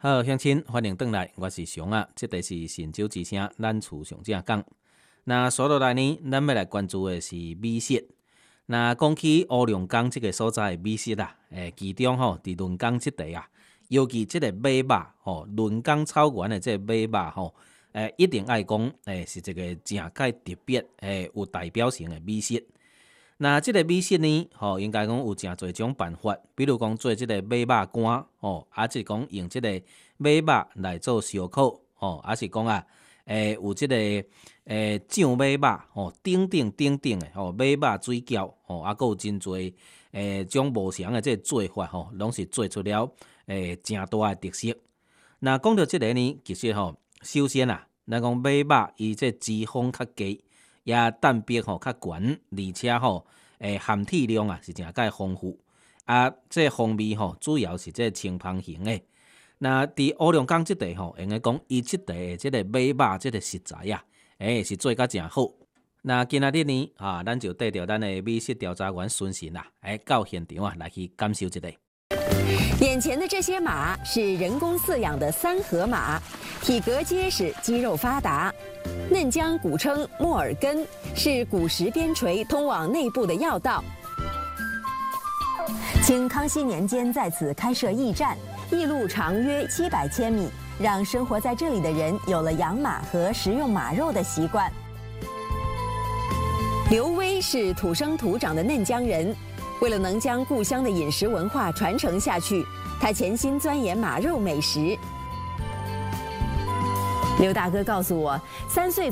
好，乡亲，欢迎回来，我是熊啊。这个是神州之声，咱厝上正讲。那所落来呢，咱要来关注的是美食。那讲起乌龙岗这个所在的美食啦，其中伫伦港这地啊，尤其这个马肉伦港草原的这个马肉一定爱讲是一个正介特别有代表性的美食。那这个美食呢，应该讲有真侪种办法，比如讲做这个马肉干是讲用这个马肉来做烧烤是讲有这个酱马肉等等的马肉水饺还有真侪种无常的这个做法拢是做出了真大的特色。那讲到这个呢，其实首先咱讲马肉伊这脂肪较低。也蛋白较悬，而且含体量是真介丰富。这风味主要是这清芳型的。那伫乌龙岗这地应该讲伊这地的这个马肉这个食材是做甲真好。那今仔日呢咱就带着咱的美食调查员孙信到现场来去感受一下。 眼前的这些马是人工饲养的三河马，体格结实，肌肉发达。嫩江古称莫尔根，是古时边陲通往内部的要道。清康熙年间在此开设驿站，驿路长约700千米，让生活在这里的人有了养马和食用马肉的习惯。刘威是土生土长的嫩江人。为了能将故乡的饮食文化传承下去，他潜心钻研马肉美食。刘大哥告诉我，3岁